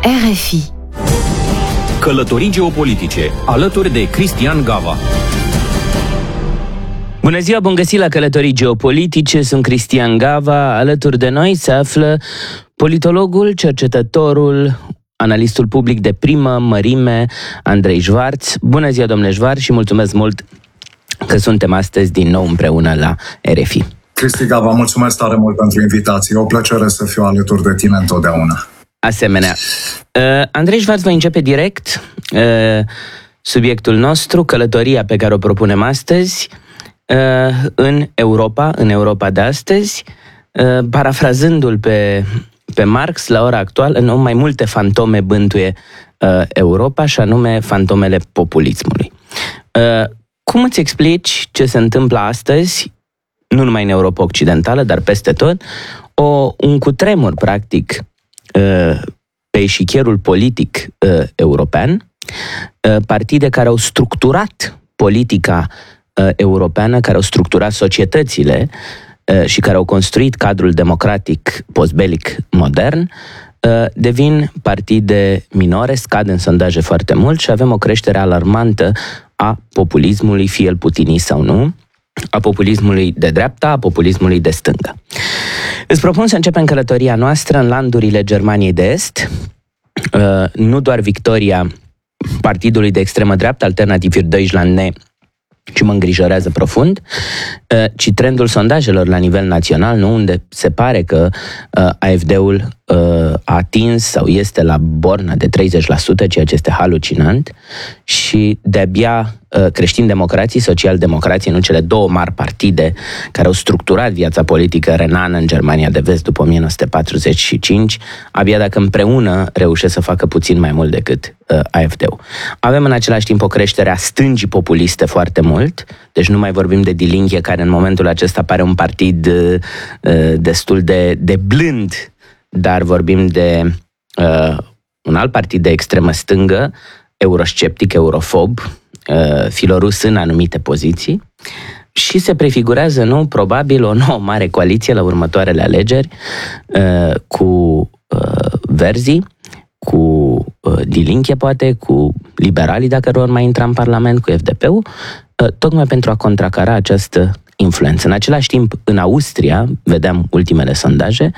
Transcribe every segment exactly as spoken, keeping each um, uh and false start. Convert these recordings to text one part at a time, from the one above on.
R F I. Călătorii geopolitice, alături de Cristian Gava. Bună ziua, bun găsit la Călătorii geopolitice, sunt Cristian Gava. Alături de noi se află politologul, cercetătorul, analistul public de primă mărime, Andrei Schwarz. Bună ziua, domnule Schwarz, și mulțumesc mult că suntem astăzi din nou împreună la R F I. Cristi Gava, mulțumesc tare mult pentru invitație. E o plăcere să fiu alături de tine întotdeauna. Asemenea. Uh, Andrei Schwarz va începe direct uh, subiectul nostru, călătoria pe care o propunem astăzi uh, în Europa, în Europa de astăzi, uh, parafrazându-l pe, pe Marx, la ora actuală, nu mai multe fantome bântuie uh, Europa, și anume fantomele populismului. Uh, cum îți explici ce se întâmplă astăzi, nu numai în Europa Occidentală, dar peste tot, o, un cutremur, practic, pe eșichierul politic uh, european, uh, partide care au structurat politica uh, europeană, care au structurat societățile uh, și care au construit cadrul democratic postbelic modern, uh, devin partide minore, scad în sondaje foarte mult și avem o creștere alarmantă a populismului, fie el putinist sau nu, a populismului de dreapta, a populismului de stânga. Îți propun să începem călătoria noastră în landurile Germaniei de Est, uh, nu doar victoria partidului de extremă dreaptă, Alternativ für Deutschland, ci mă îngrijorează profund, uh, ci trendul sondajelor la nivel național, nu, unde se pare că uh, A F D-ul uh, a atins sau este la borna de treizeci la sută, ceea ce este halucinant, și de-abia uh, creștini-democrații, social-democrații, nu cele două mari partide care au structurat viața politică renană în Germania de Vest după o mie nouă sute patruzeci și cinci, abia dacă împreună reușesc să facă puțin mai mult decât uh, A F D-ul. Avem în același timp o creștere a stângii populiste foarte mult, deci nu mai vorbim de Die Linke, care în momentul acesta pare un partid uh, uh, destul de, de blând, dar vorbim de uh, un alt partid de extremă stângă, eurosceptic, eurofob, uh, filorus în anumite poziții, și se prefigurează, nu, probabil o nouă mare coaliție la următoarele alegeri uh, cu uh, Verzii, cu uh, Die Linke, poate, cu liberalii, dacă vor mai intra în Parlament, cu F D P-ul, uh, tocmai pentru a contracara această influență. În același timp, în Austria, vedeam ultimele sondaje,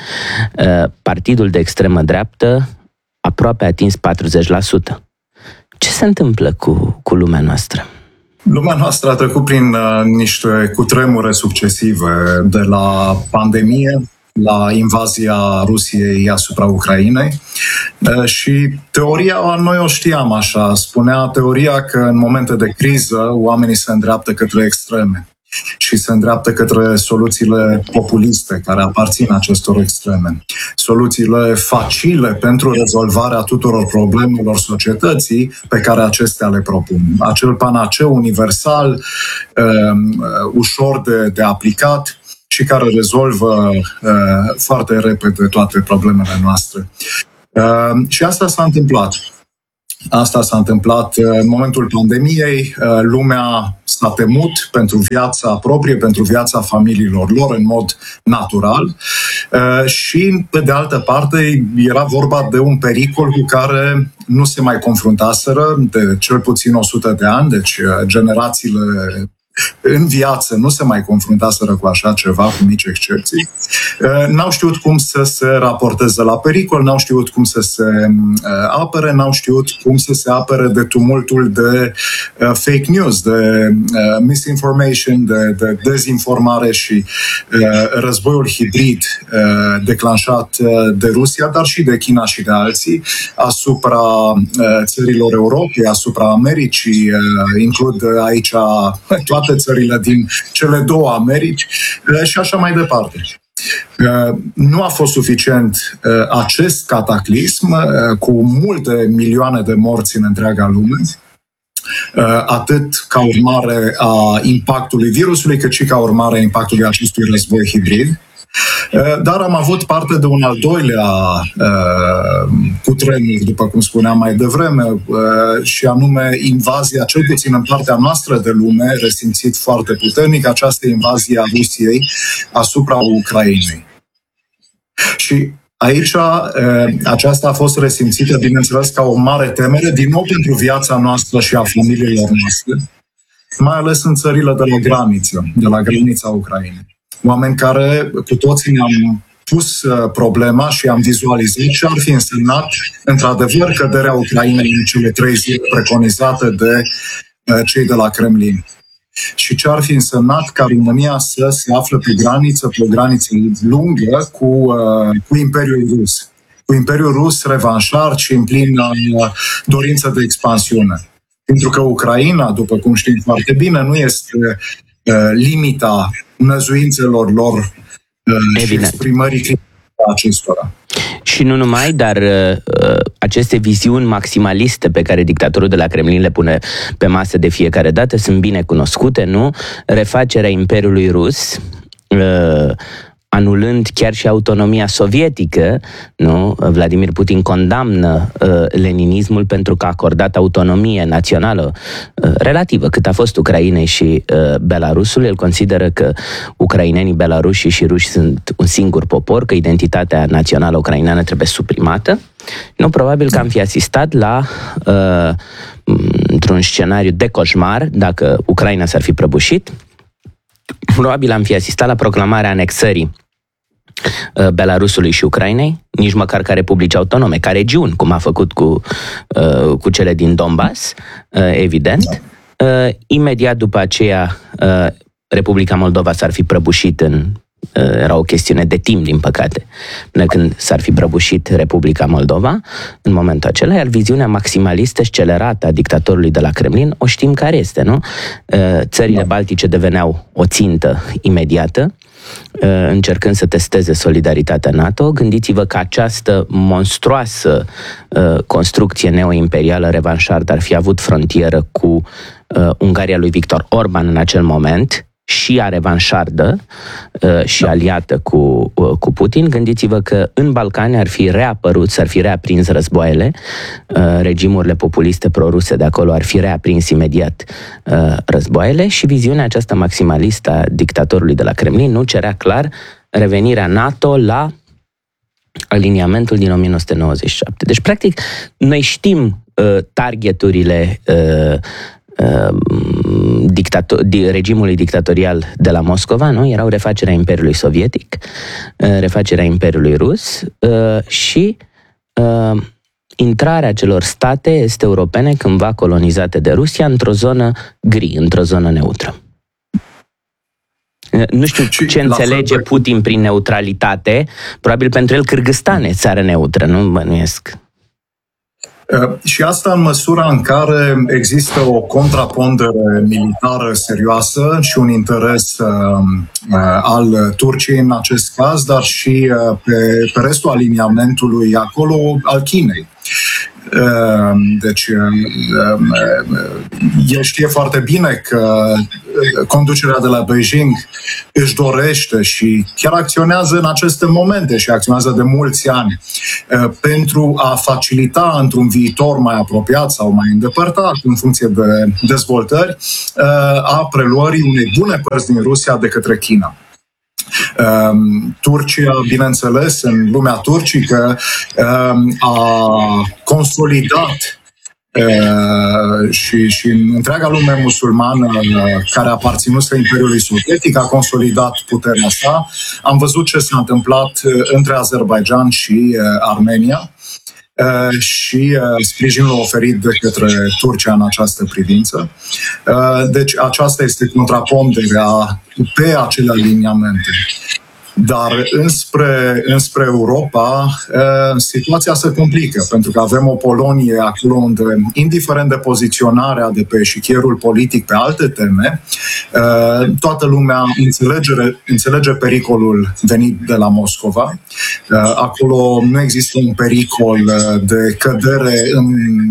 partidul de extremă dreaptă aproape a atins patruzeci la sută. Ce se întâmplă cu, cu lumea noastră? Lumea noastră a trecut prin uh, niște cutremure succesive, de la pandemie la invazia Rusiei asupra Ucrainei, uh, și teoria, noi o știam așa, spunea teoria că în momente de criză oamenii se îndreaptă către extreme și se îndreaptă către soluțiile populiste care aparțin acestor extreme. Soluțiile facile pentru rezolvarea tuturor problemelor societății pe care acestea le propun. Acel panaceu universal, um, ușor de, de aplicat și care rezolvă uh, foarte repede toate problemele noastre. Uh, și asta s-a întâmplat. Asta s-a întâmplat în momentul pandemiei. Lumea s-a temut pentru viața proprie, pentru viața familiilor lor în mod natural și, pe de altă parte, era vorba de un pericol cu care nu se mai confruntaseră de cel puțin o sută de ani, deci generațiile în viață nu se mai confruntaseră cu așa ceva, cu mici excepții. N-au știut cum să se raporteze la pericol, n-au știut cum să se apere, n-au știut cum să se apere de tumultul de fake news, de misinformation, de, de dezinformare și războiul hibrid declanșat de Rusia, dar și de China și de alții, asupra țărilor Europei, asupra Americii, includ aici toate țările din cele două Americi și așa mai departe. Nu a fost suficient acest cataclism cu multe milioane de morți în întreaga lume, atât ca urmare a impactului virusului, cât și ca urmare a impactului acestui război hibrid. Dar am avut parte de un al doilea uh, cutremur, după cum spuneam mai devreme, uh, și anume invazia, cel puțin în partea noastră de lume, resimțit foarte puternic, această invazie a Rusiei asupra Ucrainei. Și Aici, aceasta a fost resimțită, bineînțeles, ca o mare temere, din nou pentru viața noastră și a familiilor noastre, mai ales în țările de la graniță, de la granița Ucrainei. Oameni care cu toții ne-am pus problema și am vizualizat ce ar fi însemnat, într-adevăr, căderea Ucrainei în cele trei zile preconizate de cei de la Kremlin. Și ce ar fi însemnat ca România să se afle pe graniță, pe o graniță lungă cu, cu Imperiul Rus. Cu Imperiul Rus revanșar și în plină dorință de expansiune. Pentru că Ucraina, după cum știm foarte bine, nu este limita năzuințelor lor și exprimării acestora. Și nu numai, dar uh, aceste viziuni maximaliste pe care dictatorul de la Kremlin le pune pe masă de fiecare dată sunt bine cunoscute, nu? Refacerea Imperiului Rus, uh, anulând chiar și autonomia sovietică, nu? Vladimir Putin condamnă uh, leninismul pentru că a acordat autonomie națională uh, relativă, cât a fost Ucrainei și uh, Belarusul. El consideră că ucrainenii, belaruși și ruși sunt un singur popor, că identitatea națională ucraineană trebuie suprimată. Nu, probabil că am fi asistat la uh, într-un scenariu de coșmar, dacă Ucraina s-ar fi prăbușit, probabil am fi asistat la proclamarea anexării Belarusului și Ucrainei, nici măcar ca republici autonome, ca regiuni, cum a făcut cu, cu cele din Donbass, evident. Imediat după aceea, Republica Moldova s-ar fi prăbușit în... Era o chestiune de timp, din păcate, până când s-ar fi prăbușit Republica Moldova în momentul acela, iar viziunea maximalistă scelerată a dictatorului de la Kremlin, o știm care este, nu? Țările baltice deveneau o țintă imediată, încercând să testeze solidaritatea NATO. Gândiți-vă că această monstruoasă construcție neoimperială revanșardă ar fi avut frontieră cu Ungaria lui Victor Orban în acel moment, și ea revanșardă uh, și aliată cu, uh, cu Putin. Gândiți-vă că în Balcani ar fi reapărut, s-ar fi reaprins războaiele, uh, regimurile populiste proruse de acolo ar fi reaprins imediat uh, războaiele și viziunea aceasta maximalistă a dictatorului de la Kremlin nu cerea clar revenirea NATO la aliniamentul din o mie nouă sute nouăzeci și șapte. Deci, practic, noi știm uh, targeturile uh, Dictator, regimului dictatorial de la Moscova, nu? Erau refacerea Imperiului Sovietic, refacerea Imperiului Rus și uh, intrarea celor state este europene cândva colonizate de Rusia într-o zonă gri, într-o zonă neutră. Nu știu și ce înțelege fel... Putin prin neutralitate, probabil pentru el Kârgâzstan e țară neutră, nu bănuiesc. Și asta în măsura în care există o contrapondere militară serioasă și un interes uh, al Turciei în acest caz, dar și uh, pe, pe restul aliniamentului acolo al Chinei. Deci, el știe foarte bine că conducerea de la Beijing își dorește și chiar acționează în aceste momente și acționează de mulți ani pentru a facilita într-un viitor mai apropiat sau mai îndepărtat, în funcție de dezvoltări, a preluării unei bune părți din Rusia de către China. Turcia, bineînțeles, în lumea turcică, a consolidat și, și în întreaga lume musulmană care a aparținut Imperiului Sovietic, a consolidat puterea sa. Am văzut ce s-a întâmplat între Azerbaidjan și Armenia și sprijinul oferit de către Turcia în această privință. Deci aceasta este contraponderea pe acele aliniamente. Dar înspre, înspre Europa, situația se complică, pentru că avem o Polonie acolo unde, indiferent de poziționarea de pe eșichierul politic pe alte teme, toată lumea înțelege, înțelege pericolul venit de la Moscova. Acolo nu există un pericol de cădere în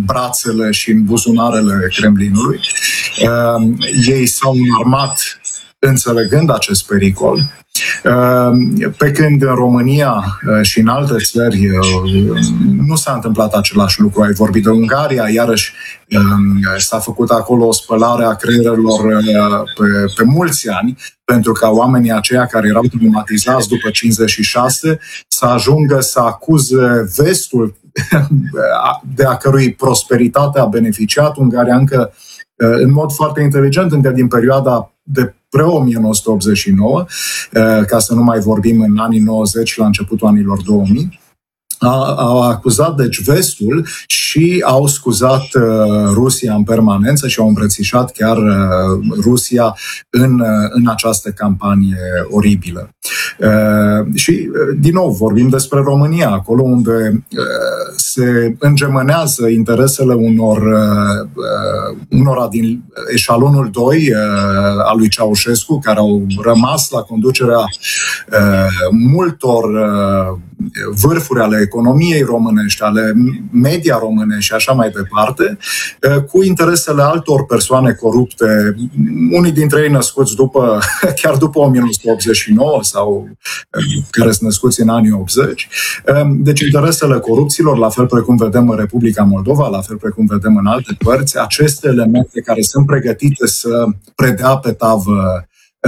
brațele și în buzunarele Kremlinului. Ei s-au înarmat înțelegând acest pericol, pe când în România și în alte țări nu s-a întâmplat același lucru. Ai vorbit de Ungaria, iarăși s-a făcut acolo o spălare a creierelor pe, pe mulți ani, pentru ca oamenii aceia care erau traumatizați după cincizeci și șase să ajungă să acuze vestul de a cărui prosperitate a beneficiat Ungaria încă în mod foarte inteligent, încă din perioada de pre-o mie nouă sute optzeci și nouă, ca să nu mai vorbim în anii nouăzeci și la începutul anilor două mii, au acuzat deci vestul și au scuzat Rusia în permanență și au îmbrățișat chiar Rusia în, în această campanie oribilă. Și, din nou, vorbim despre România, acolo unde se îngemânează interesele unor, unora din eșalonul doi al lui Ceaușescu, care au rămas la conducerea multor vârfuri ale economiei românești, ale media românești și așa mai departe, cu interesele altor persoane corupte, unii dintre ei născuți după, chiar după o mie nouă sute optzeci și nouă sau care sunt născuți în anii optzeci. Deci interesele corupților, la fel precum vedem în Republica Moldova, la fel precum vedem în alte părți, aceste elemente care sunt pregătite să predea pe tavă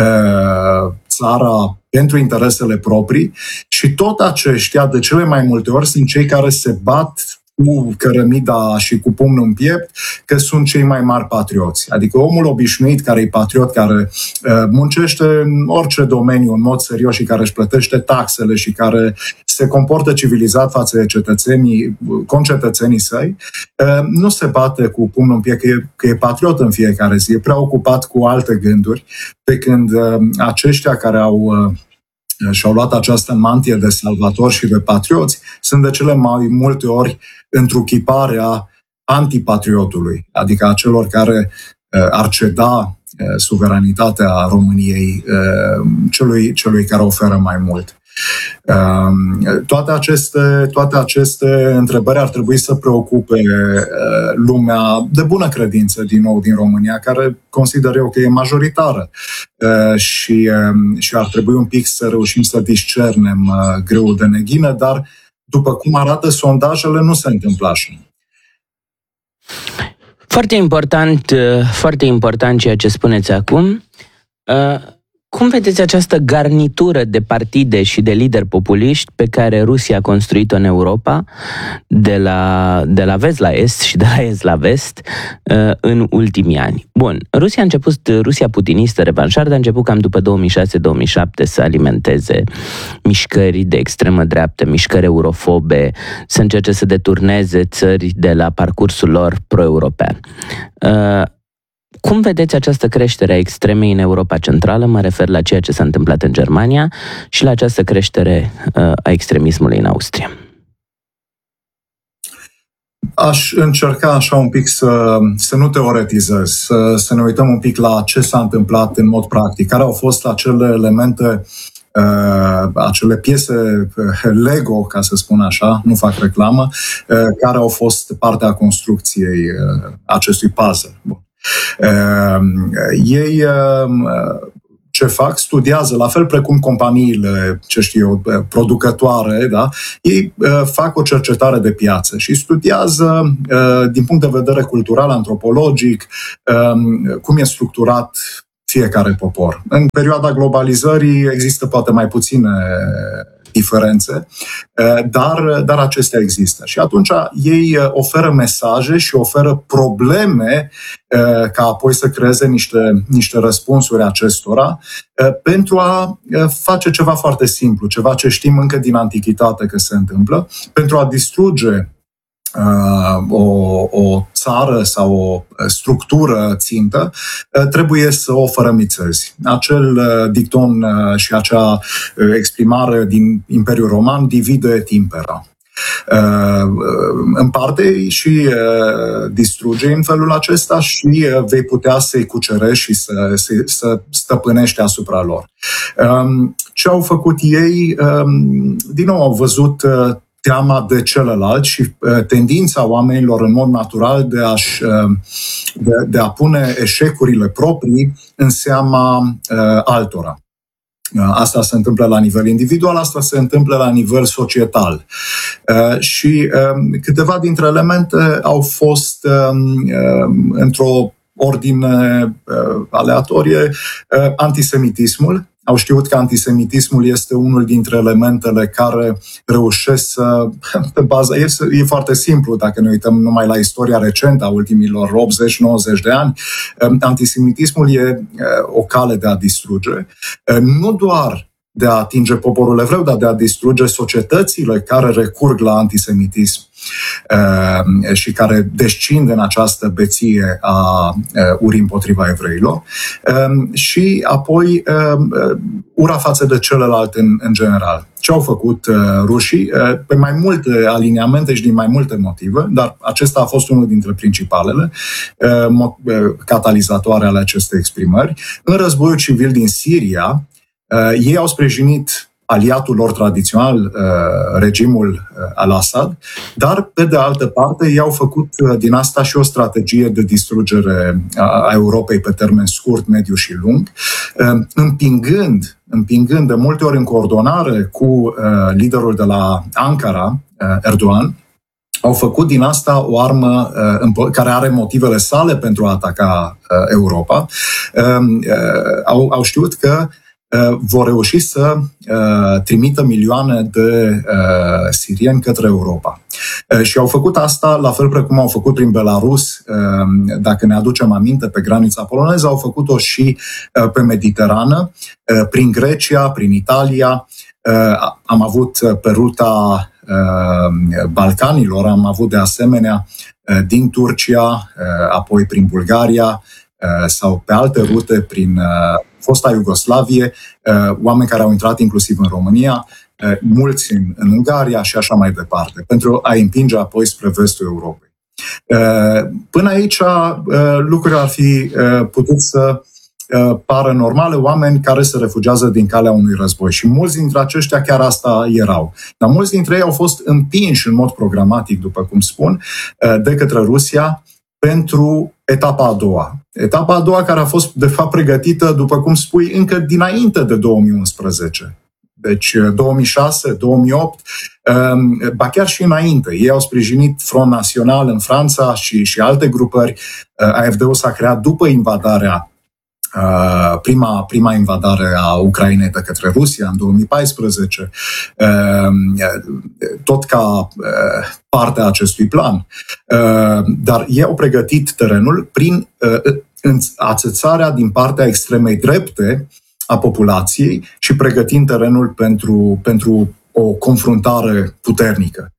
țara pentru interesele proprii și tot aceștia, de cele mai multe ori, sunt cei care se bat cu cărămida și cu pumnul în piept, că sunt cei mai mari patrioți. Adică omul obișnuit care e patriot, care uh, muncește în orice domeniu în mod serios și care își plătește taxele și care se comportă civilizat față de cetățenii, concetățenii săi, uh, nu se bate cu pumnul în piept că e, că e patriot în fiecare zi, e preocupat cu alte gânduri, pe când uh, aceștia care au uh, și-au luat această mantie de salvatori și de patrioți, sunt de cele mai multe ori întruchiparea antipatriotului, adică a celor care uh, ar ceda uh, suveranitatea României uh, celui, celui care oferă mai mult. Uh, toate, aceste, toate aceste întrebări ar trebui să preocupe uh, lumea de bună credință, din nou, din România, care consider eu că e majoritară uh, și, uh, și ar trebui un pic să reușim să discernem uh, greul de neghină, dar după cum arată sondajele, nu se întâmplă așa. Foarte important, foarte important ceea ce spuneți acum. Cum vedeți această garnitură de partide și de lideri populiști pe care Rusia a construit-o în Europa, de la, de la vest la est și de la est la vest, în ultimii ani? Bun, Rusia a început, Rusia putinistă, revanșardă, a început cam după două mii șase două mii șapte să alimenteze mișcări de extremă dreaptă, mișcări eurofobe, să încerce să deturneze țări de la parcursul lor pro-european. Cum vedeți această creștere a extremei în Europa Centrală? Mă refer la ceea ce s-a întâmplat în Germania și la această creștere a extremismului în Austria. Aș încerca așa un pic să, să nu teoretizez, să, să ne uităm un pic la ce s-a întâmplat în mod practic, care au fost acele elemente, uh, acele piese Lego, ca să spun așa, nu fac reclamă, uh, care au fost partea construcției uh, acestui puzzle. Bun. Uh, ei uh, ce fac? Studiază, la fel precum companiile, ce știu eu, producătoare, da? Ei uh, fac o cercetare de piață și studiază uh, din punct de vedere cultural, antropologic, uh, cum e structurat fiecare popor. În perioada globalizării există poate mai puține diferențe, dar, dar acestea există. Și atunci ei oferă mesaje și oferă probleme ca apoi să creeze niște, niște răspunsuri acestora pentru a face ceva foarte simplu, ceva ce știm încă din antichitate că se întâmplă, pentru a distruge O, o țară sau o structură țintă, trebuie să o fărămițezi. Acel dicton și acea exprimare din Imperiul Roman, divide et impera. Împarte și distruge în felul acesta și vei putea să-i cucerești și să, să, să stăpânești asupra lor. Ce au făcut ei? Din nou au văzut teama de celălalt și tendința oamenilor în mod natural de, a-și, de, de a pune eșecurile proprii în seama altora. Asta se întâmplă la nivel individual, asta se întâmplă la nivel societal. Și câteva dintre elemente au fost într-o ordine aleatorie. Antisemitismul. Au știut că antisemitismul este unul dintre elementele care reușesc să, pe bază, e, e foarte simplu, dacă ne uităm numai la istoria recentă a ultimilor optzeci nouăzeci de ani, antisemitismul e o cale de a distruge, nu doar de a atinge poporul evreu, dar de a distruge societățile care recurg la antisemitism uh, și care descind în această beție a uh, urii împotriva evreilor uh, și apoi uh, ura față de celălalt în, în general. Ce au făcut uh, rușii? Uh, pe mai multe aliniamente și din mai multe motive, dar acesta a fost unul dintre principalele uh, mo- uh, catalizatoare ale acestei exprimări. În războiul civil din Siria, Uh, ei au sprijinit aliatul lor tradițional, uh, regimul uh, al-Assad, dar, pe de altă parte, ei au făcut uh, din asta și o strategie de distrugere a Europei pe termen scurt, mediu și lung, uh, împingând, împingând de multe ori în coordonare cu uh, liderul de la Ankara, uh, Erdogan, au făcut din asta o armă uh, care are motivele sale pentru a ataca uh, Europa. Uh, uh, au, au știut că vor reuși să uh, trimită milioane de uh, sirieni către Europa. Uh, și au făcut asta la fel precum au făcut prin Belarus, uh, dacă ne aducem aminte, pe granița poloneză, au făcut-o și uh, pe Mediterană, uh, prin Grecia, prin Italia. Uh, am avut pe ruta uh, Balcanilor, am avut de asemenea uh, din Turcia, uh, apoi prin Bulgaria, sau pe alte rute prin fosta Iugoslavie, oameni care au intrat inclusiv în România, mulți în, în Ungaria și așa mai departe, pentru a împinge apoi spre vestul Europei. Până aici lucrurile ar fi putut să pară normale, oameni care se refugiază din calea unui război. Și mulți dintre aceștia chiar asta erau. Dar mulți dintre ei au fost împinși în mod programatic, după cum spun, de către Rusia pentru etapa a doua. Etapa a doua care a fost, de fapt, pregătită, după cum spui, încă dinainte de două mii unsprezece. Deci două mii șase, două mii opt, ba chiar și înainte. Ei au sprijinit Front Național în Franța și, și alte grupări. A F D-ul s-a creat după invadarea Prima, prima invadare a Ucrainei de către Rusia în două mii paisprezece, tot ca parte a acestui plan. Dar ei au pregătit terenul prin ațățarea din partea extremei drepte a populației și pregătind terenul pentru, pentru o confruntare puternică.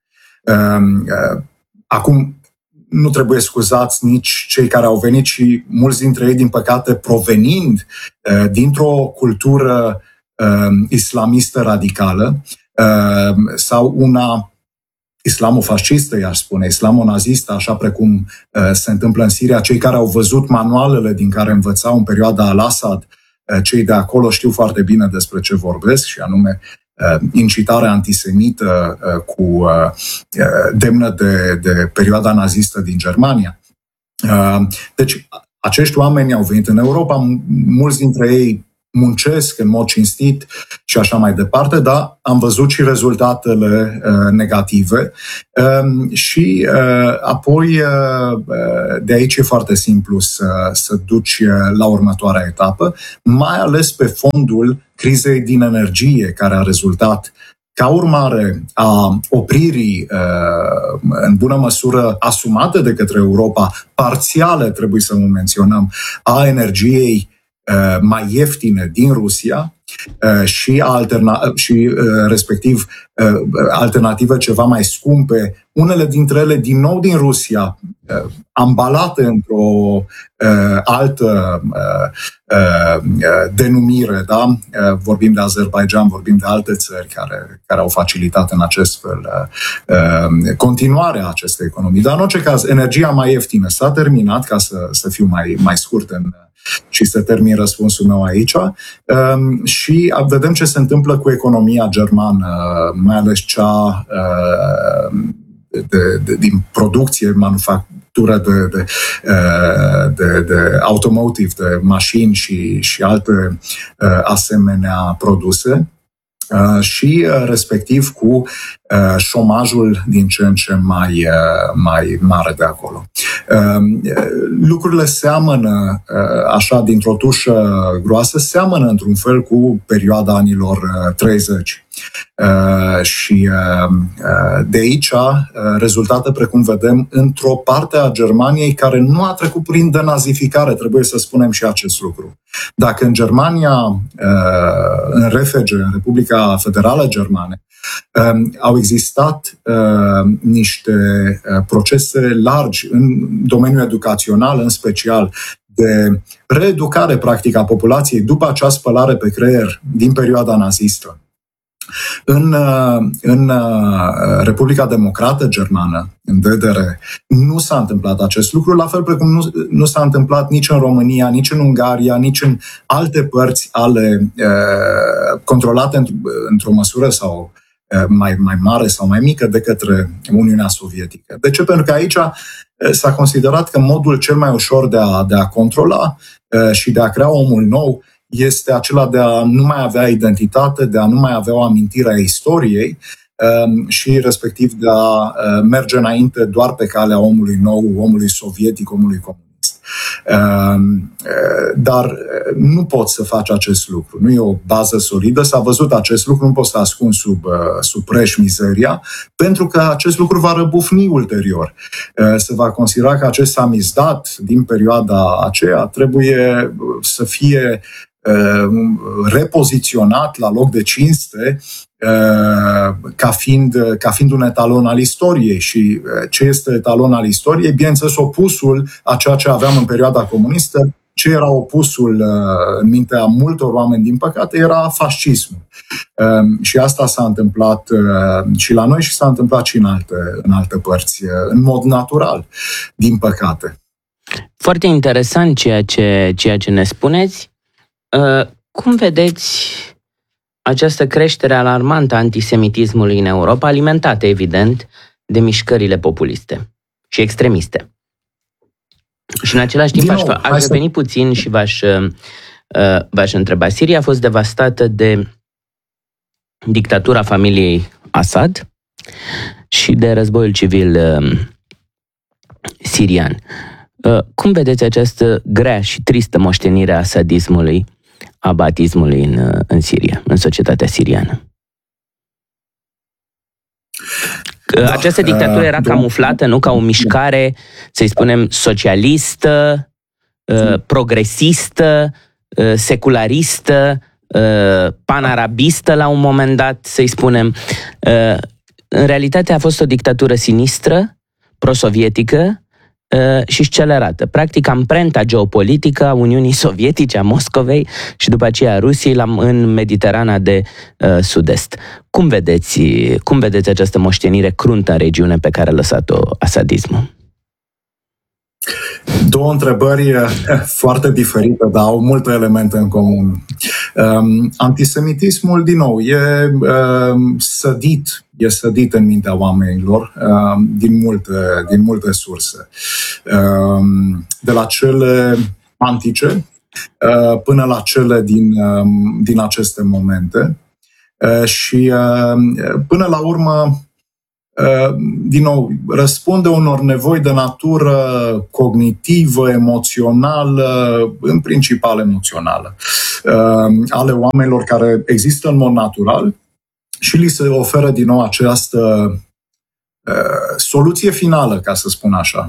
Acum, nu trebuie scuzați nici cei care au venit și mulți dintre ei, din păcate, provenind uh, dintr-o cultură uh, islamistă radicală uh, sau una islamofascistă, i-aș spune, islamonazistă, așa precum uh, se întâmplă în Siria. Cei care au văzut manualele din care învățau în perioada al-Assad, uh, cei de acolo știu foarte bine despre ce vorbesc, și anume incitare antisemită cu demnă de, de perioada nazistă din Germania. Deci, acești oameni au venit în Europa, mulți dintre ei muncesc în mod cinstit și așa mai departe, dar am văzut și rezultatele uh, negative uh, și uh, apoi uh, de aici e foarte simplu să, să duci la următoarea etapă, mai ales pe fondul crizei din energie care a rezultat ca urmare a opririi uh, în bună măsură asumate de către Europa, parțiale, trebuie să o menționăm, a energiei mai ieftine din Rusia și, alterna- și respectiv alternative ceva mai scumpe unele dintre ele din nou din Rusia, ambalate într-o uh, altă uh, uh, denumire, da? Uh, vorbim de Azerbaijan, vorbim de alte țări care, care au facilitat în acest fel uh, uh, continuarea acestei economii. Dar în orice caz, energia mai ieftină s-a terminat, ca să, să fiu mai, mai scurt în, și să termin răspunsul meu aici. Uh, și vedem ce se întâmplă cu economia germană, mai ales cea uh, de, de, din producție, manufactură de, de, de, de automotive, de mașini și, și alte asemenea produse. Și respectiv cu șomajul din ce în ce mai, mai mare de acolo. Lucrurile seamănă, așa, dintr-o tușă groasă, seamănă într-un fel cu perioada anilor treizeci. Și de aici rezultate, precum vedem, într-o parte a Germaniei care nu a trecut prin denazificare, trebuie să spunem și acest lucru. Dacă în Germania, în R F G, în Republica Federală Germană, au existat niște procese largi în domeniul educațional, în special, de reeducare, practic, a populației după acea spălare pe creier din perioada nazistă. În, în Republica Democrată Germană, în D D R, nu s-a întâmplat acest lucru, la fel precum nu, nu s-a întâmplat nici în România, nici în Ungaria, nici în alte părți ale uh, controlate într- într-o măsură sau uh, mai, mai mare sau mai mică de către Uniunea Sovietică. De ce? Pentru că aici uh, s-a considerat că modul cel mai ușor de a, de a controla uh, și de a crea omul nou este acela de a nu mai avea identitate, de a nu mai avea o amintire a istoriei um, și respectiv de a uh, merge înainte doar pe calea omului nou, omului sovietic, omului comunist. Um, uh, dar nu poți să faci acest lucru. Nu e o bază solidă. S-a văzut acest lucru, nu poți să ascunzi sub, uh, sub preș mizeria, pentru că acest lucru va răbufni ulterior. Uh, se va considera că acest samizdat din perioada aceea trebuie să fie repoziționat la loc de cinste ca fiind, ca fiind un etalon al istoriei. Și ce este etalon al istoriei? Bineînțeles, opusul a ceea ce aveam în perioada comunistă. Ce era opusul în mintea multor oameni, din păcate, era fascismul. Și asta s-a întâmplat și la noi și s-a întâmplat și în alte, în alte părți, în mod natural, din păcate. Foarte interesant ceea ce, ceea ce ne spuneți. Cum vedeți această creștere alarmantă a antisemitismului în Europa, alimentată, evident, de mișcările populiste și extremiste? Și în același timp aș, aș reveni puțin și v-aș, v-aș întreba. Siria a fost devastată de dictatura familiei Assad și de războiul civil sirian. Cum vedeți această grea și tristă moștenire a sadismului, a batismului în, în Siria, în societatea siriană? Da, această dictatură era uh, camuflată, nu, ca o mișcare, să-i spunem, socialistă, uh, progresistă, uh, secularistă, uh, panarabistă la un moment dat, să-i spunem. Uh, în realitate a fost o dictatură sinistră, pro-sovietică, și scelerată. Practic, amprenta geopolitică a Uniunii Sovietice, a Moscovei și după aceea a Rusiei în Mediterana de uh, sud-est. Cum vedeți, cum vedeți această moștenire cruntă în regiune pe care a lăsat-o asadismul? Două întrebări foarte diferite, dar au multe elemente în comun. Um, antisemitismul, din nou, e um, sădit, e sădit în mintea oamenilor um, din, multe, din multe surse. Um, de la cele antice uh, până la cele din, um, din aceste momente. Uh, și uh, până la urmă, din nou, răspunde unor nevoi de natură cognitivă, emoțională, în principal emoțională, ale oamenilor care există în mod natural și li se oferă din nou această soluție finală, ca să spun așa.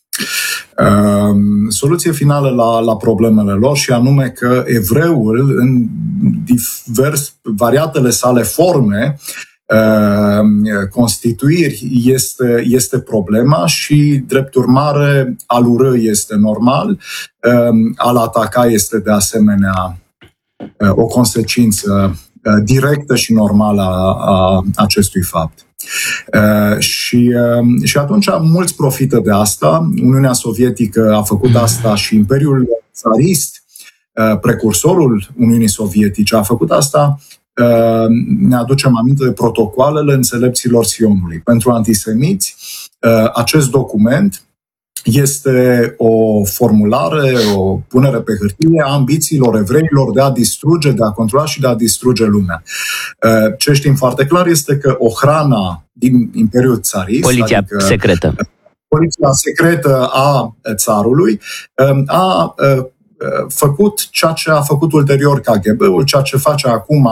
Soluție finală la, la problemele lor, și anume că evreul, în divers, variatele sale forme, constituiri este, este problema și, drept urmare, a-l urâ este normal, a-l ataca este de asemenea o consecință directă și normală a, a acestui fapt. Uh, și, uh, și atunci mulți profită de asta. Uniunea Sovietică a făcut asta și Imperiul Țarist, uh, precursorul Uniunii Sovietice, a făcut asta. Uh, ne aducem aminte de protocoalele înțelepților Sionului. Pentru antisemiți, uh, acest document este o formulare, o punere pe hârtie a ambițiilor evreilor de a distruge, de a controla și de a distruge lumea. Ce știm foarte clar este că Ochrana din Imperiul Țarist, poliția adică secretă, poliția secretă a țarului, a făcut ceea ce a făcut ulterior K G B-ul, ceea ce face acum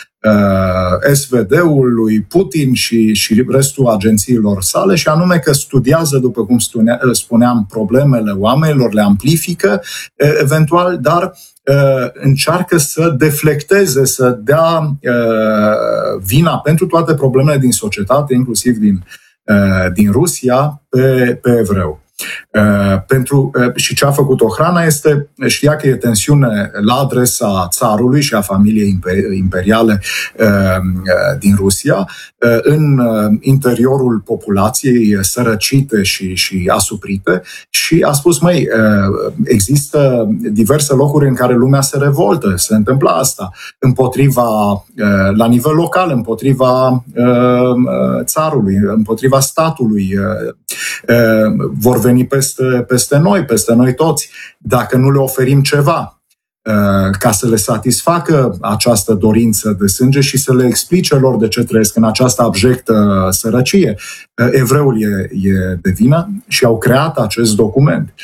S V D-ul lui Putin și, și restul agențiilor sale, și anume că studiază, după cum spuneam, problemele oamenilor, le amplifică eventual, dar încearcă să deflecteze, să dea vina pentru toate problemele din societate, inclusiv din, din Rusia, pe, pe evreu. Uh, pentru, uh, și ce a făcut Ochrana este, știa că e tensiune la adresa țarului și a familiei imperiale uh, uh, din Rusia, uh, în uh, interiorul populației sărăcite și, și asuprite, și a spus, măi, uh, există diverse locuri în care lumea se revoltă, se întâmplă asta, împotriva, uh, la nivel local, împotriva uh, țarului, împotriva statului, uh, uh, vor veni peste, peste noi, peste noi toți, dacă nu le oferim ceva ca să le satisfacă această dorință de sânge și să le explice lor de ce trăiesc în această abjectă sărăcie. Evreul e, e de vină și au creat acest document.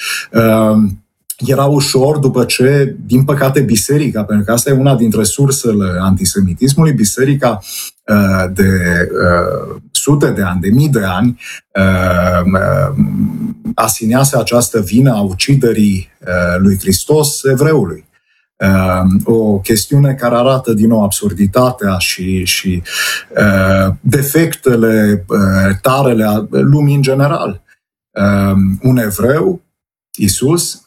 Era ușor, după ce, din păcate, biserica, pentru că asta e una dintre sursele antisemitismului, biserica de sute de ani, de mii de ani, asinease această vină a uciderii lui Hristos evreului. O chestiune care arată din nou absurditatea și, și defectele, tarele a lumii în general. Un evreu, Iisus,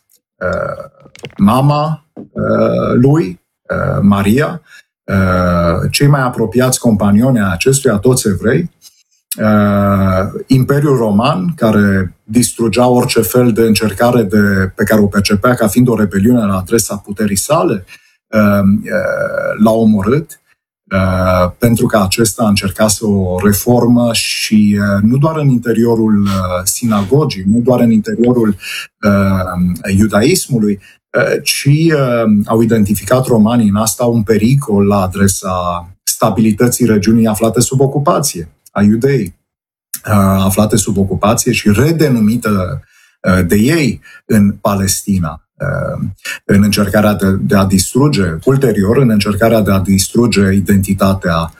mama lui, Maria, cei mai apropiați companioni ai acestuia, toți evrei, Imperiul Roman, care distrugea orice fel de încercare de, pe care o percepea ca fiind o rebeliune la adresa puterii sale, l-a omorât, pentru că acesta încercase o reformă și nu doar în interiorul sinagogii, nu doar în interiorul iudaismului, ci au identificat romanii în asta un pericol la adresa stabilității regiunii aflate sub ocupație, a Iudeii, aflate sub ocupație și redenumită de ei în Palestina, în încercarea de, de a distruge, ulterior, în încercarea de a distruge identitatea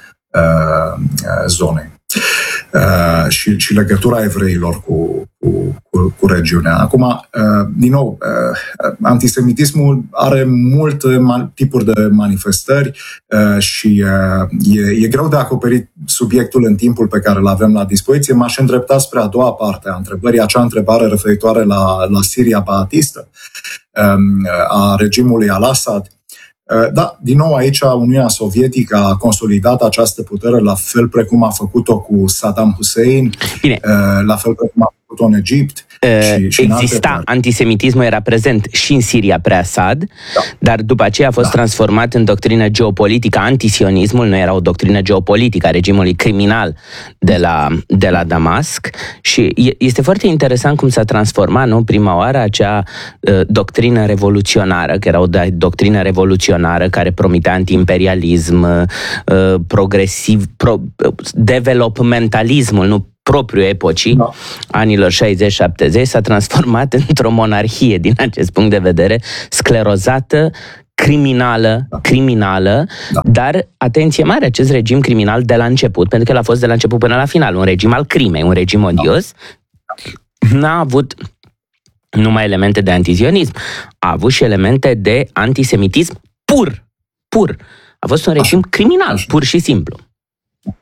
zonei. Uh, și, și legătura evreilor cu, cu, cu, cu regiunea. Acum, uh, din nou, uh, antisemitismul are multe man- tipuri de manifestări uh, și uh, e, e greu de acoperit subiectul în timpul pe care îl avem la dispoziție. M-aș îndrepta spre a doua parte a întrebării, acea întrebare referitoare la, la Siria baatistă, um, a regimului al-Assad. Da, din nou aici Uniunea Sovietică a consolidat această putere la fel precum a făcut-o cu Saddam Hussein, Bine. la fel precum a făcut-o în Egipt. Uh, și exista, în antisemitismul era prezent și în Siria pre-Assad, da. Dar după aceea a fost da. transformat în doctrină geopolitică. Antisionismul nu era o doctrină geopolitică a regimului criminal de la, de la Damasc și este foarte interesant cum s-a transformat, nu, prima oară acea uh, doctrină revoluționară, că era o doctrină revoluționară care promitea anti-imperialism, uh, progresiv, pro, developmentalismul, nu propriu epocii, da. anilor șaizeci șaptezeci, s-a transformat într-o monarhie, din acest punct de vedere, sclerozată, criminală, da. criminală, da. dar, atenție mare, acest regim criminal de la început, pentru că el a fost de la început până la final, un regim al crimei, un regim odios, da. n-a avut numai elemente de antizionism, a avut și elemente de antisemitism pur, pur. A fost un regim criminal, pur și simplu.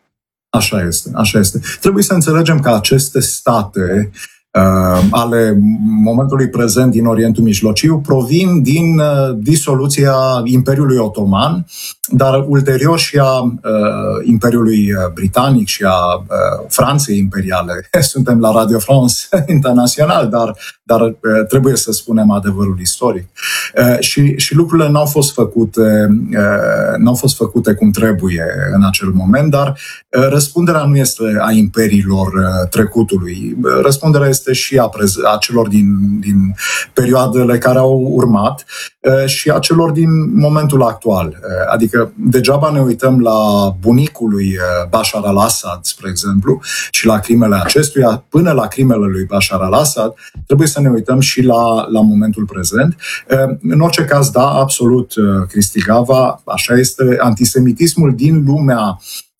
Așa este, așa este. Trebuie să înțelegem că aceste state uh, ale momentului prezent din Orientul Mijlociu provin din uh, disoluția Imperiului Otoman, dar ulterior și a uh, Imperiului Britanic și a uh, Franței imperiale. Suntem la Radio France Internațional, dar, dar uh, trebuie să spunem adevărul istoric. Uh, și, și lucrurile n-au fost făcute, uh, n-au fost făcute cum trebuie în acel moment, dar uh, răspunderea nu este a imperiilor uh, trecutului. Uh, răspunderea este și a, prez- a celor din, din perioadele care au urmat uh, și a celor din momentul actual. Uh, adică degeaba ne uităm la bunicul lui Bashar al-Assad, spre exemplu, și la crimele acestuia, până la crimele lui Bashar al-Assad, trebuie să ne uităm și la, la momentul prezent. În orice caz, da, absolut, Cristi Gava, așa este, antisemitismul din lumea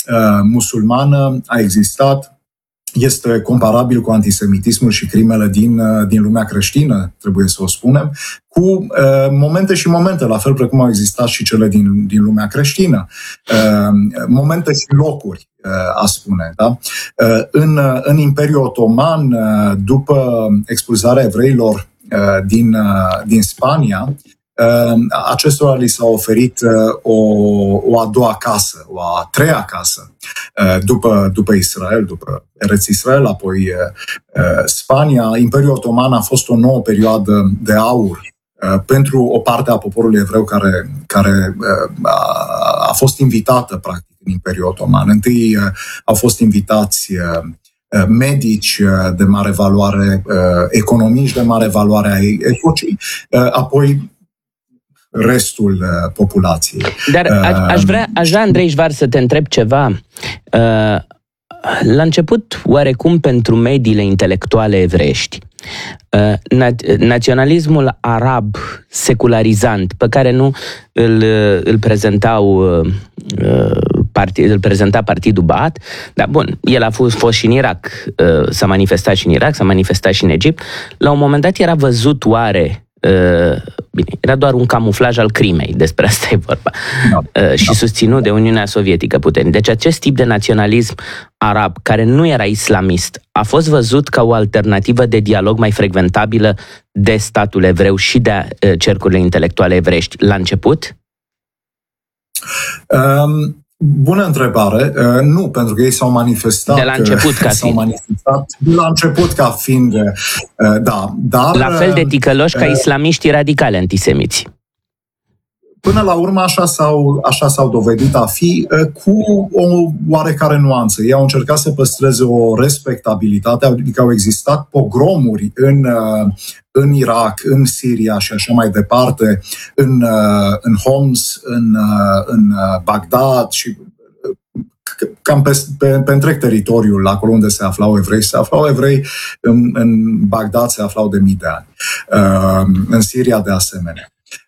musulmană a existat, este comparabil cu antisemitismul și crimele din, din lumea creștină, trebuie să o spunem, cu uh, momente și momente, la fel precum au existat și cele din, din lumea creștină. Uh, momente și locuri, uh, a spune. Da? Uh, în, în Imperiul Otoman, uh, după expulzarea evreilor uh, din, uh, din Spania, acestora li s-a oferit o, o a doua casă, o a treia casă, după, după Israel, după Eretz Israel, apoi Spania. Imperiul Otoman a fost o nouă perioadă de aur pentru o parte a poporului evreu care, care a, a fost invitată, practic, în Imperiul Otoman. Întâi au fost invitați medici de mare valoare, economiști de mare valoare ai epocii, apoi restul uh, populației. Dar a, aș vrea, aș vrea, Andrei Șvarț, să te întreb ceva. Uh, la început, oarecum pentru mediile intelectuale evreiești, uh, na- naționalismul arab secularizant, pe care nu îl, îl prezentau uh, partid, îl prezenta partidul Ba'ath, dar bun, el a fost, fost și în Irak, uh, s-a manifestat și în Irak, s-a manifestat și în Egipt. La un moment dat era văzut oare Uh, bine, era doar un camuflaj al crimei, despre asta e vorba, no. uh, și no. susținut de Uniunea Sovietică puternic. Deci acest tip de naționalism arab, care nu era islamist, a fost văzut ca o alternativă de dialog mai frecventabilă de statul evreu și de uh, cercurile intelectuale evreiești la început? Um... Bună întrebare. Nu, pentru că ei s-au manifestat... De la început ca s-au fiind. manifestat de la început ca fiind, da. Dar, la fel de ticăloși ca islamiștii radicali antisemiți. Până la urmă așa s-au, așa s-au dovedit a fi, cu o oarecare nuanță. Ei au încercat să păstreze o respectabilitate, adică au existat pogromuri în, în Irak, în Siria și așa mai departe, în, în Homs, în, în Bagdad și cam pe, pe, pe întreg teritoriul, acolo unde se aflau evrei, se aflau evrei, în, în Bagdad se aflau de mii de ani, în Siria de asemenea.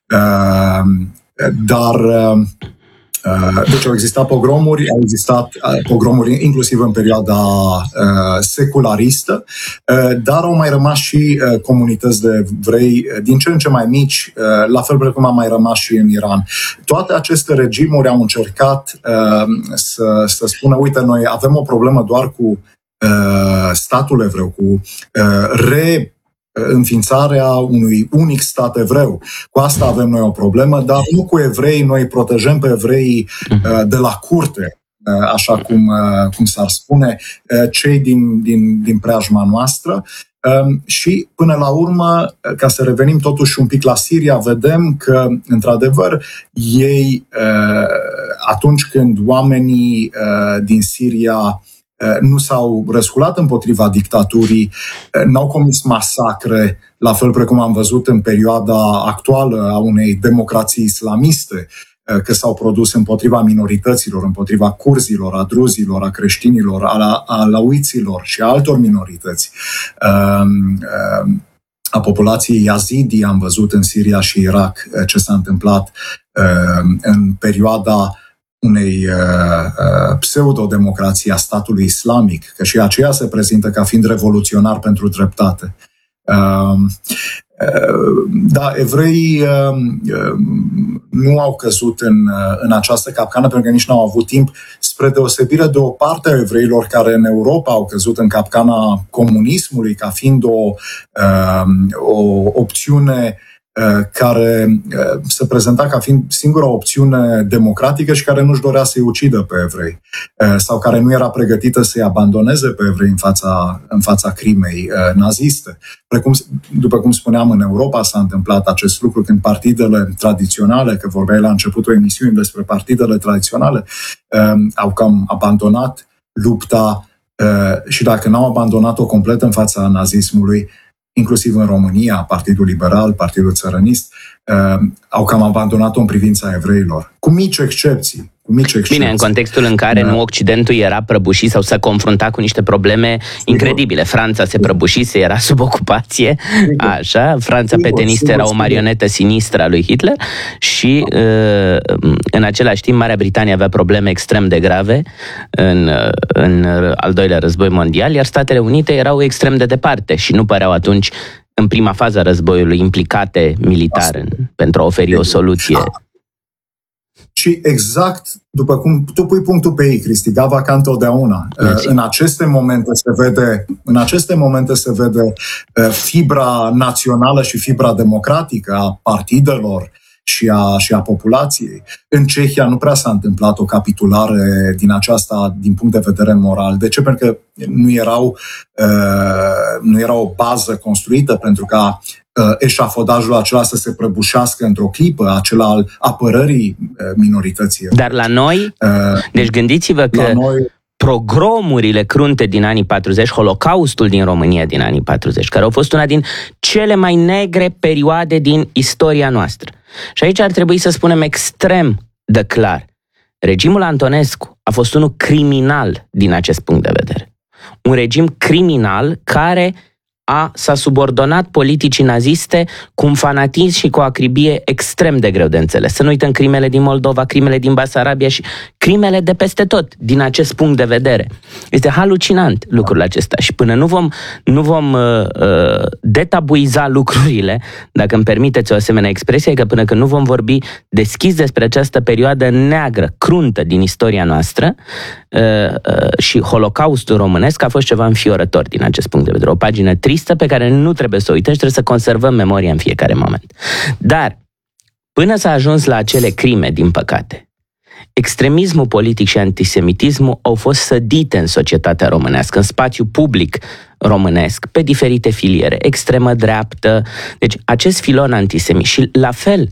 Dar deci au existat pogromuri, au existat pogromuri inclusiv în perioada secularistă, dar au mai rămas și comunități de evrei din ce în ce mai mici, la fel precum a mai rămas și în Iran. Toate aceste regimuri au încercat să, să spună, uite, noi avem o problemă doar cu statul evreu, cu re înființarea unui unic stat evreu. Cu asta avem noi o problemă, dar nu cu evrei. Noi protejăm pe evrei de la curte, așa cum, cum s-ar spune, cei din, din, din preajma noastră. Și până la urmă, ca să revenim totuși un pic la Siria, vedem că, într-adevăr, ei, atunci când oamenii din Siria nu s-au răsculat împotriva dictaturii, n-au comis masacre, la fel precum am văzut în perioada actuală a unei democrații islamiste, că s-au produs împotriva minorităților, împotriva curzilor, a druzilor, a creștinilor, a, a lauiților și a altor minorități. A populației yazidi am văzut în Siria și Irak ce s-a întâmplat în perioada unei uh, pseudodemocrații a statului islamic, că și aceea se prezintă ca fiind revoluționar pentru dreptate. Uh, uh, da, evreii uh, uh, nu au căzut în, uh, în această capcană pentru că nici nu au avut timp. spre deosebire de o parte a evreilor care în Europa au căzut în capcana comunismului ca fiind o, o opțiune care se prezenta ca fiind singura opțiune democratică și care nu-și dorea să-i ucidă pe evrei sau care nu era pregătită să-i abandoneze pe evrei în fața, în fața crimei naziste. Precum, după cum spuneam, în Europa s-a întâmplat acest lucru când partidele tradiționale, că vorbeai la începutul emisiunii despre partidele tradiționale, au cam abandonat lupta și dacă n-au abandonat-o complet în fața nazismului, inclusiv în România, Partidul Liberal, Partidul Țărănist, uh, au cam abandonat-o în privința evreilor, cu mici excepții. Cu mici excepții. Bine, în contextul în care da. nu Occidentul era prăbușit sau se confrunta cu niște probleme incredibile. Franța se prăbușise, era sub ocupație, așa, Franța pe tenist era o marionetă sinistră a lui Hitler și în același timp Marea Britanie avea probleme extrem de grave în, în al doilea război mondial, iar Statele Unite erau extrem de departe și nu păreau atunci în prima fază a războiului implicate militar în, pentru a oferi o soluție. Și exact, după cum tu pui punctul pe ei, Cristi, Gava, ca întotdeauna. Mersi. În aceste momente se vede, în aceste momente se vede fibra națională și fibra democratică a partidelor și a, și a populației. În Cehia nu prea s-a întâmplat o capitulare din aceasta din punct de vedere moral. De ce? Pentru că nu, erau, nu era o bază construită pentru ca eșafodajul acela să se prăbușească într-o clipă, acela al apărării minorității. Dar la noi, deci gândiți-vă că noi, pogromurile crunte din anii patruzeci, Holocaustul din România din anii patruzeci, care au fost una din cele mai negre perioade din istoria noastră. Și aici ar trebui să spunem extrem de clar. Regimul Antonescu a fost unul criminal din acest punct de vedere. Un regim criminal care a, s-a subordonat politicii naziste cu un fanatism și cu o acribie extrem de greu de înțeles. Să nu uităm crimele din Moldova, crimele din Basarabia și crimele de peste tot, din acest punct de vedere. Este halucinant lucrul acesta și până nu vom, nu vom uh, uh, detabuiza lucrurile, dacă îmi permiteți o asemenea expresie, că până când nu vom vorbi deschis despre această perioadă neagră, cruntă din istoria noastră, uh, uh, și Holocaustul românesc a fost ceva înfiorător din acest punct de vedere. O pagină tristă pe care nu trebuie să o uităm și trebuie să conservăm memoria în fiecare moment. Dar, până s-a ajuns la acele crime, din păcate, extremismul politic și antisemitismul au fost sădite în societatea românească, în spațiu public românesc, pe diferite filiere, extremă dreaptă. Deci, acest filon antisemit. Și, la fel,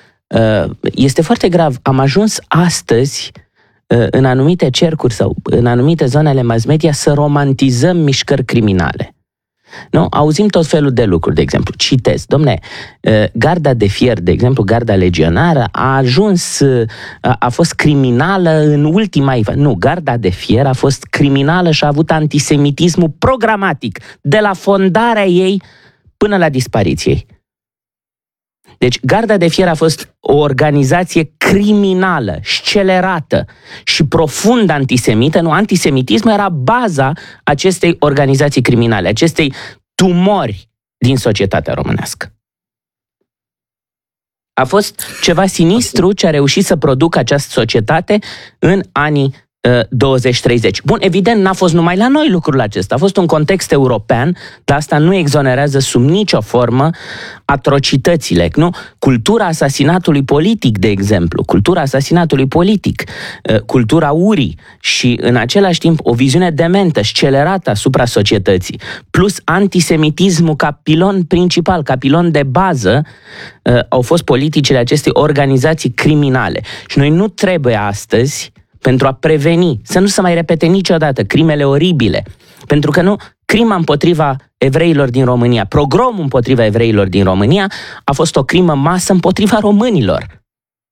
este foarte grav. Am ajuns astăzi în anumite cercuri sau în anumite zone ale mass media să romantizăm mișcări criminale. Nu? Auzim tot felul de lucruri, de exemplu, citesc, domne, garda de fier, de exemplu, garda legionară a ajuns, a fost criminală în ultima, nu, garda de fier a fost criminală și a avut antisemitismul programatic, de la fondarea ei până la dispariția ei. Deci, garda de fier a fost o organizație criminală, scelerată și profund antisemită. Nu, antisemitismul era baza acestei organizații criminale, acestei tumori din societatea românească. A fost ceva sinistru ce a reușit să producă această societate în anii douăzeci treizeci. Bun, evident, n-a fost numai la noi lucrul acesta. A fost un context european, dar asta nu exonerează sub nicio formă atrocitățile. Nu? Cultura asasinatului politic, de exemplu, cultura asasinatului politic, cultura urii și, în același timp, o viziune dementă, scelerată asupra societății, plus antisemitismul ca pilon principal, ca pilon de bază, au fost politicile acestei organizații criminale. Și noi nu trebuie astăzi, pentru a preveni, să nu se mai repete niciodată crimele oribile. Pentru că nu, crima împotriva evreilor din România, pogromul împotriva evreilor din România a fost o crimă masă împotriva românilor.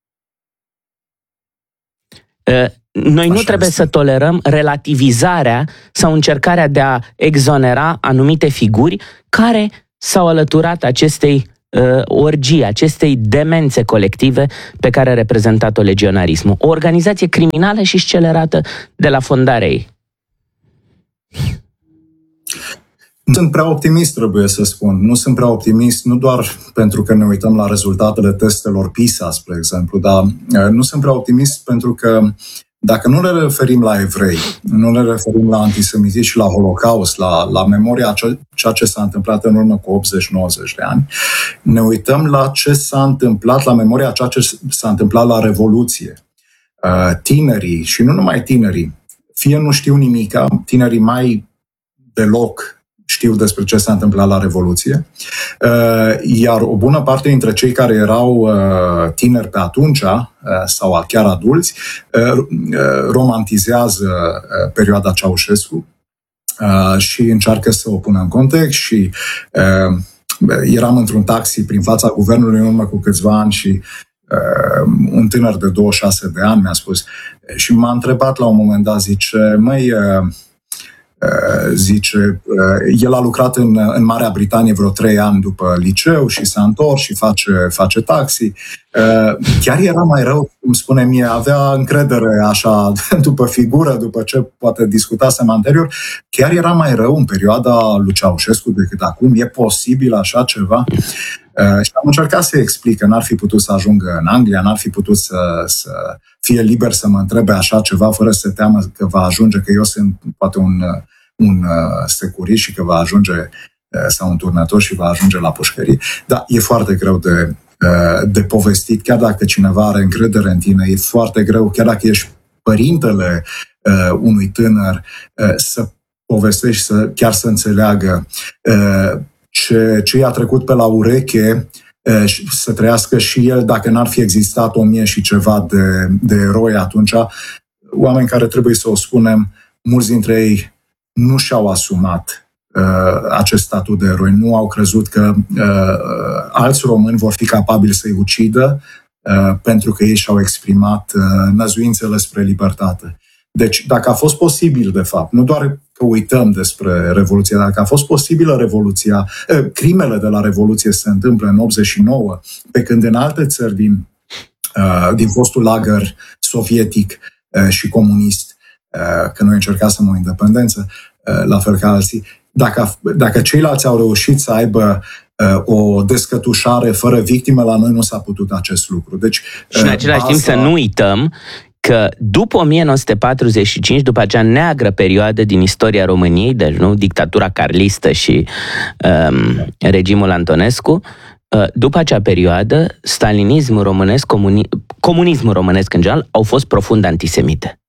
Noi nu trebuie să tolerăm relativizarea sau încercarea de a exonera anumite figuri care s-au alăturat acestei Uh, orgie, acestei demențe colective pe care a reprezentat-o legionarismul. O organizație criminală și scelerată de la fondarea ei. Nu sunt prea optimist, trebuie să spun. Nu sunt prea optimist, nu doar pentru că ne uităm la rezultatele testelor PISA, spre exemplu, dar uh, nu sunt prea optimist pentru că Dacă nu ne referim la evrei, nu ne referim la antisemitism și la Holocaust, la, la memoria ceea ce s-a întâmplat în urmă cu optzeci nouăzeci de ani, ne uităm la ce s-a întâmplat, la memoria ceea ce s-a întâmplat la Revoluție. Tinerii, și nu numai tinerii, fie nu știu nimica, tinerii mai deloc știu despre ce s-a întâmplat la Revoluție, iar o bună parte dintre cei care erau tineri pe atunci, sau chiar adulți, romantizează perioada Ceaușescu și încearcă să o pună în context și eram într-un taxi prin fața guvernului în urmă cu câțiva ani și un tânăr de douăzeci și șase de ani mi-a spus și m-a întrebat la un moment dat, zice, măi, zice, el a lucrat în, în Marea Britanie vreo trei ani după liceu și s-a întors și face, face taxi. Chiar era mai rău, cum spune mie, avea încredere așa după figură, după ce poate discutasem anterior, chiar era mai rău în perioada lui Ceaușescu decât acum. E posibil așa ceva? Și am încercat să-i explic că n-ar fi putut să ajungă în Anglia, n-ar fi putut să, să fie liber să mă întrebe așa ceva fără să se teamă că va ajunge, că eu sunt poate un, un securist și că va ajunge sau un turnător și va ajunge la pușcărie. Dar e foarte greu de, de povestit, chiar dacă cineva are încredere în tine, e foarte greu, chiar dacă ești părintele unui tânăr, să povestești, să, chiar să înțeleagă ce, ce i-a trecut pe la ureche, să trăiască și el, dacă n-ar fi existat o mie și ceva de, de eroi atunci, oameni care, trebuie să o spunem, mulți dintre ei nu și-au asumat uh, acest statut de eroi, nu au crezut că uh, alți români vor fi capabili să-i ucidă uh, pentru că ei și-au exprimat uh, năzuințele spre libertate. Deci, dacă a fost posibil, de fapt, nu doar că uităm despre Revoluție, dacă a fost posibilă Revoluția, crimele de la Revoluție se întâmplă în optzeci și nouă, pe când în alte țări din, din fostul lagăr sovietic și comunist, că noi încercasem o independență, la fel ca alții, dacă, dacă ceilalți au reușit să aibă o descătușare fără victime, la noi nu s-a putut acest lucru. Deci, și în același timp să nu uităm că după o mie nouă sute patruzeci și cinci, după acea neagră perioadă din istoria României, deci nu dictatura carlistă și um, regimul Antonescu, uh, după acea perioadă, stalinismul românesc, comuni- comunismul românesc în general, au fost profund antisemite.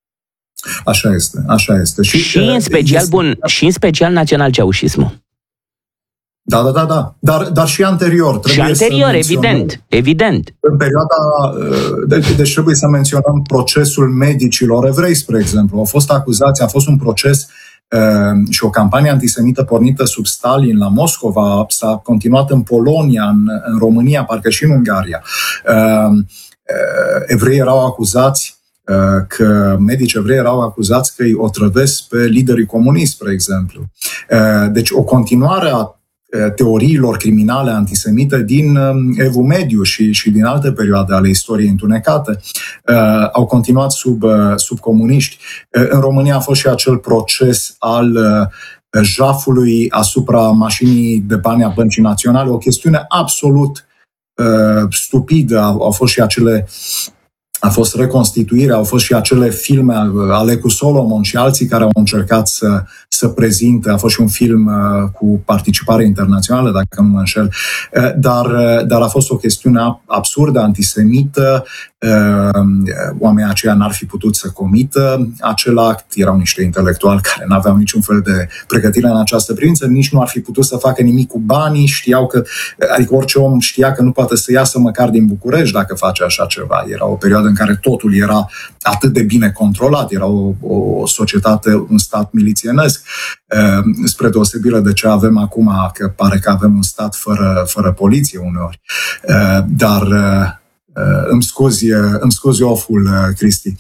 Așa este, așa este. Și, și în special, este... bun, și în special național-ceaușismul. Da, da, da, da. Dar, dar și anterior. Și anterior, evident, evident. În perioada... De, deci trebuie să menționăm procesul medicilor evrei, spre exemplu. Au fost acuzați, a fost un proces uh, și o campanie antisemită pornită sub Stalin la Moscova, s-a continuat în Polonia, în, în România, parcă și în Ungaria. Uh, uh, evreii erau acuzați uh, că medici evrei erau acuzați că îi otrăvesc pe liderii comuniști, spre exemplu. Uh, deci o continuare a teoriilor criminale antisemite din Evul Mediu și, și din alte perioade ale istoriei întunecate uh, au continuat sub, uh, sub comuniști. Uh, în România a fost și acel proces al uh, jafului asupra mașinii de bani a Băncii Naționale, o chestiune absolut uh, stupidă. Au, au fost și acele A fost reconstituire, au fost și acele filme ale cu Solomon și alții care au încercat să, să prezinte. A fost și un film uh, cu participare internațională, dacă nu mă înșel. Uh, dar, uh, dar a fost o chestiune absurdă, antisemită. Uh, oamenii aceia n-ar fi putut să comită acel act. Erau niște intelectuali care n-aveau niciun fel de pregătire în această privință, nici nu ar fi putut să facă nimic cu banii. Știau că, adică orice om știa că nu poate să iasă măcar din București dacă face așa ceva. Era o perioadă în care totul era atât de bine controlat, era o, o societate, un stat milițienesc, spre deosebire de ce avem acum, că pare că avem un stat fără, fără poliție uneori. Dar îmi scuzi, îmi scuzi oful, Cristi.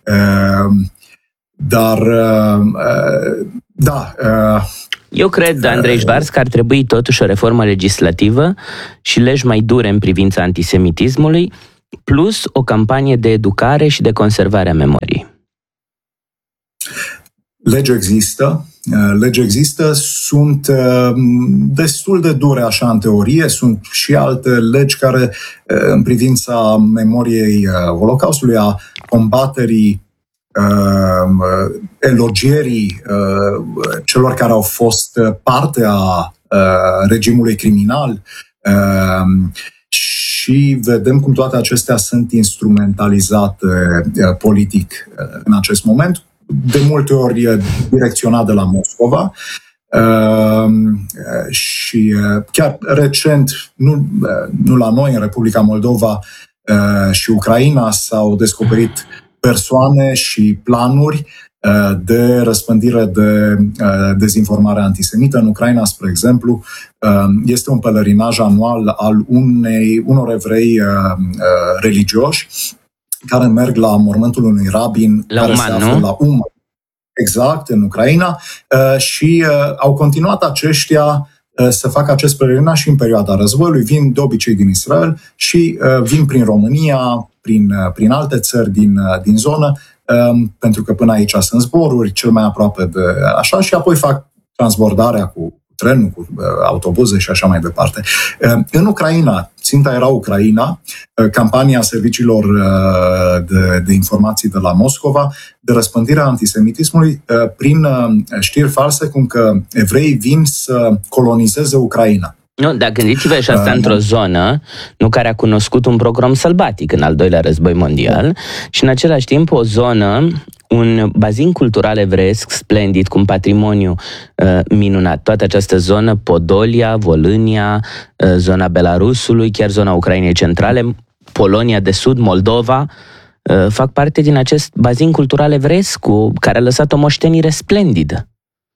Dar, da... Eu cred, Andrei Șvarț, că ar trebui totuși o reformă legislativă și legi mai dure în privința antisemitismului, plus o campanie de educare și de conservare a memoriei. Legi există, legi există, sunt destul de dure așa în teorie, sunt și alte legi care în privința memoriei Holocaustului, a combaterii uh, elogierii uh, celor care au fost parte a uh, regimului criminal uh, și vedem cum toate acestea sunt instrumentalizate uh, politic uh, în acest moment, de multe ori direcționat de la Moscova. Uh, și uh, chiar recent, nu, uh, nu la noi, în Republica Moldova uh, și Ucraina, s-au descoperit persoane și planuri uh, de răspândire de uh, dezinformare antisemită. În Ucraina, spre exemplu, uh, este un pelerinaj anual al unei, unor evrei uh, uh, religioși care merg la mormântul unui rabin la care Uman, se află nu? la Uman. Exact, în Ucraina, și au continuat aceștia să facă acest pelerinaj și în perioada războiului. Vin de obicei din Israel și vin prin România, prin, prin alte țări din, din zonă, pentru că până aici sunt zboruri, cel mai aproape de așa, și apoi fac transbordarea cu trenul, cu autobuze și așa mai departe. În Ucraina, ținta era Ucraina, campania serviciilor de, de informații de la Moscova, de răspândirea antisemitismului prin știri false, cum că evreii vin să colonizeze Ucraina. Nu, dar gândiți-vă și asta uh, într-o zonă, nu, care a cunoscut un program sălbatic în al doilea război mondial și în același timp o zonă, un bazin cultural evreiesc splendid, cu un patrimoniu uh, minunat. Toată această zonă, Podolia, Volânia, uh, zona Belarusului, chiar zona Ucrainei centrale, Polonia de Sud, Moldova, uh, fac parte din acest bazin cultural evreiesc cu, care a lăsat o moștenire splendidă.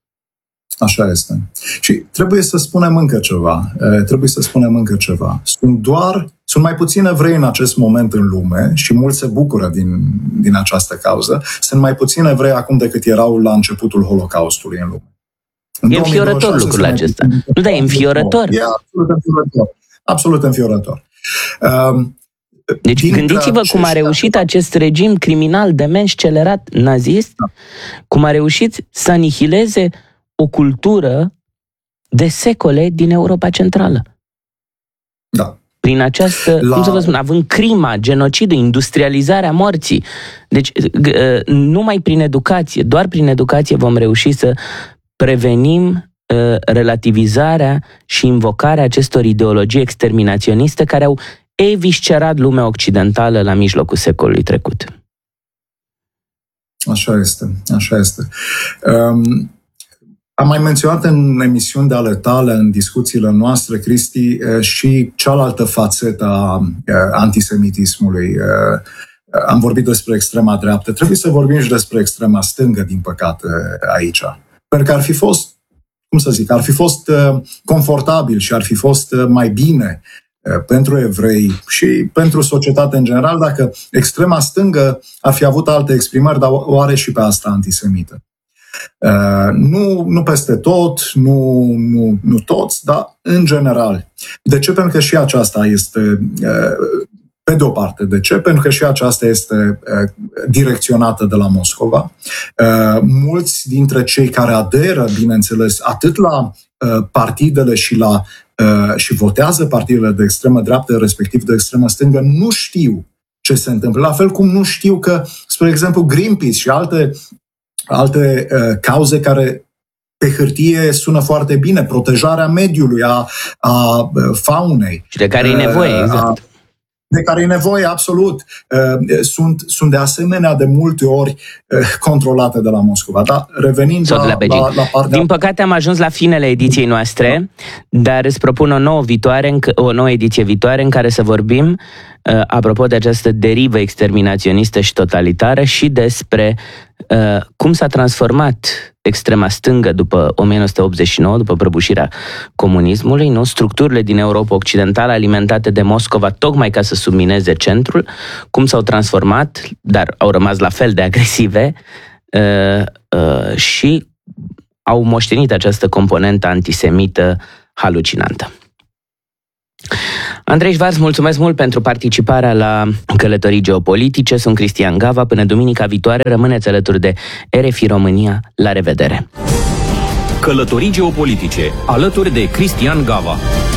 Așa este. Și trebuie să spunem încă ceva. Trebuie să spunem încă ceva. Sunt doar, sunt mai puțini evrei în acest moment în lume și mulți se bucură din, din această cauză. Sunt mai puțini evrei acum decât erau la începutul Holocaustului în lume. În e înfiorător lucrul acesta. Nu, dar e înfiorător. E absolut înfiorător. Absolut înfiorător. Um, Deci gândiți-vă cum a reușit acest regim criminal, dement, scelerat, nazist, da. cum a reușit să anihileze o cultură de secole din Europa Centrală. Da. Prin această, La... cum să vă spun, având crima, genocidul, industrializarea morții. Deci, numai prin educație, doar prin educație vom reuși să prevenim relativizarea și invocarea acestor ideologii exterminaționiste care au eviscerat lumea occidentală la mijlocul secolului trecut. Așa este, așa este. Um... Am mai menționat în emisiuni de ale tale, în discuțiile noastre, Cristi, și cealaltă fațetă a antisemitismului. Am vorbit despre extrema dreaptă. Trebuie să vorbim și despre extrema stângă, din păcate, aici. Pentru că ar fi fost, cum să zic, ar fi fost confortabil și ar fi fost mai bine pentru evrei și pentru societate în general dacă extrema stângă ar fi avut alte exprimări, dar o are și pe asta antisemită. Uh, nu, nu peste tot, nu, nu, nu toți, dar în general. De ce? Pentru că și aceasta este, uh, pe de o parte, de ce? Pentru că și aceasta este uh, direcționată de la Moscova. Uh, mulți dintre cei care aderă, bineînțeles, atât la uh, partidele și, la, uh, și votează partidele de extremă dreaptă, respectiv de extremă stângă, nu știu ce se întâmplă. La fel cum nu știu că, spre exemplu, Greenpeace și alte alte uh, cauze care pe hârtie sună foarte bine, protejarea mediului, a, a faunei. Și de care e nevoie, exact. A, de care e nevoie, absolut. Uh, sunt, sunt de asemenea de multe ori uh, controlate de la Moscova. Dar revenind la, la, la, la partea... Din păcate am ajuns la finele ediției noastre, dar îți propun o nouă, viitoare, o nouă ediție viitoare în care să vorbim uh, apropo de această derivă exterminaționistă și totalitară și despre uh, cum s-a transformat extrema stângă după o mie nouă sute optzeci și nouă, după prăbușirea comunismului, nu? Structurile din Europa Occidentală alimentate de Moscova tocmai ca să submineze centrul, cum s-au transformat, dar au rămas la fel de agresive uh, uh, și au moștenit această componentă antisemită halucinantă. Andrei Șvarț, mulțumesc mult pentru participarea la Călătorii Geopolitice. Sunt Cristian Gava. Până duminica viitoare, rămâneți alături de R F I România. La revedere! Călătorii Geopolitice, alături de Cristian Gava.